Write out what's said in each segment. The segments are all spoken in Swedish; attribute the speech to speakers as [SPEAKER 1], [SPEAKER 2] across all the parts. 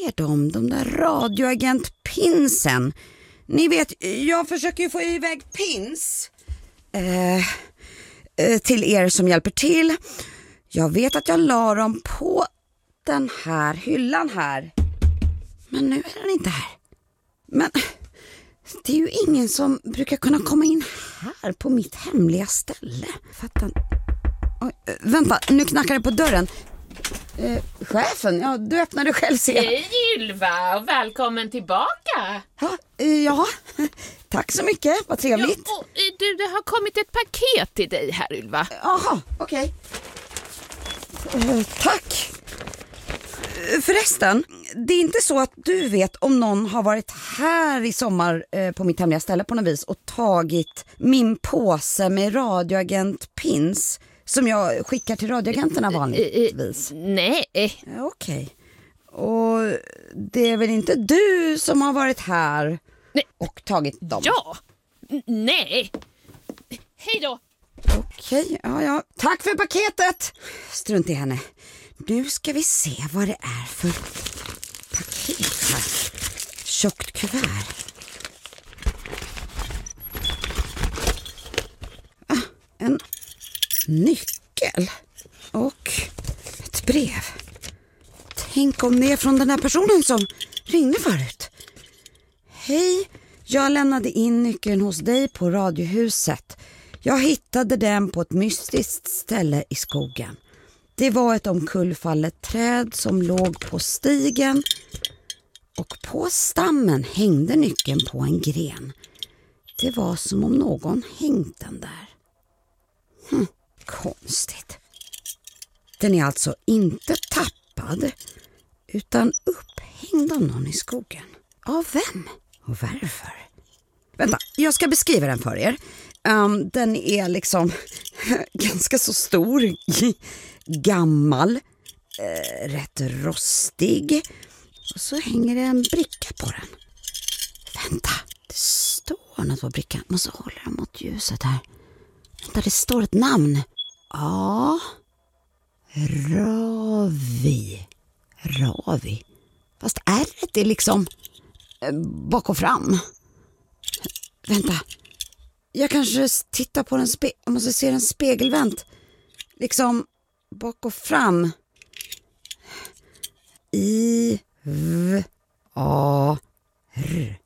[SPEAKER 1] är de där radioagentpinsen. Ni vet, jag försöker ju få iväg pins till er som hjälper till. Jag vet att jag la dem på den här hyllan här. Men nu är den inte här. Men det är ju ingen som brukar kunna komma in här på mitt hemliga ställe. Fattar. Oj, vänta, nu knackar det på dörren. Chefen, ja, du öppnade själv.
[SPEAKER 2] Hej Ylva, och välkommen tillbaka.
[SPEAKER 1] Ja, tack så mycket, vad trevligt.
[SPEAKER 2] Ja, och, det har kommit ett paket till dig här, Ylva.
[SPEAKER 1] Jaha, okej. Tack. Förresten, det är inte så att du vet om någon har varit här i sommar på mitt hemliga ställe på något vis och tagit min påse med radioagentpins som jag skickar till radioagenterna vanligtvis?
[SPEAKER 2] Nej.
[SPEAKER 1] Okej. Och det är väl inte du som har varit här och tagit dem?
[SPEAKER 2] Ja, nej. Hej då.
[SPEAKER 1] Okej, ja. Tack för paketet. Strunt i henne. Nu ska vi se vad det är för paket här. Tjockt kuvert. En nyckel och ett brev. Tänk om det är från den här personen som ringde förut. Hej, jag lämnade in nyckeln hos dig på radiohuset. Jag hittade den på ett mystiskt ställe i skogen. Det var ett omkullfallet träd som låg på stigen och på stammen hängde nyckeln på en gren. Det var som om någon hängt den där. Konstigt. Den är alltså inte tappad utan upphängd av någon i skogen. Av vem och varför? Vänta, jag ska beskriva den för er. Den är liksom ganska så stor, gammal, rätt rostig. Och så hänger det en bricka på den. Vänta, det står något på brickan. Jag måste hålla den mot ljuset här. Vänta, det står ett namn. Ja, Ravi. Fast ärret är liksom bak och fram. Vänta, jag kanske tittar på den jag måste se den spegelvänt. Liksom bak och fram. I-V-A-R.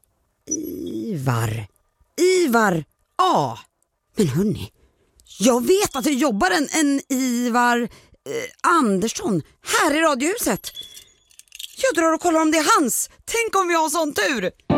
[SPEAKER 1] Ivar A. Men hörni, jag vet att det jobbar en Ivar Andersson här i radiohuset. Jag drar och kollar om det är hans. Tänk om vi har sån tur.